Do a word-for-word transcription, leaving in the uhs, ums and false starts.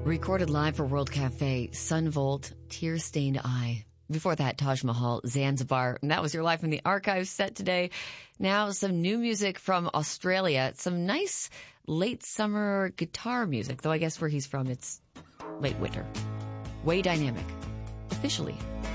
Recorded live for World Cafe, Sun Volt, Tear Stained Eye. Before that, Taj Mahal, Zanzibar. And that was your Live from the Archives set today. Now, some new music from Australia. Some nice late summer guitar music, though I guess where he's from, it's late winter. Way Dynamic. Officially.